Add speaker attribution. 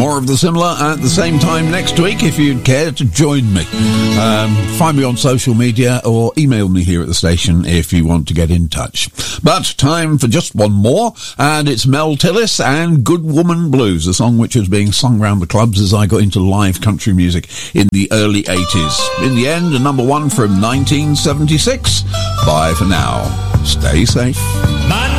Speaker 1: More of the similar at the same time next week if you'd care to join me. Find me on social media or email me here at the station if you want to get in touch. But time for just one more, and it's Mel Tillis and Good Woman Blues, a song which was being sung round the clubs as I got into live country music in the early 80s. In the end, a number one from 1976. Bye for now. Stay safe.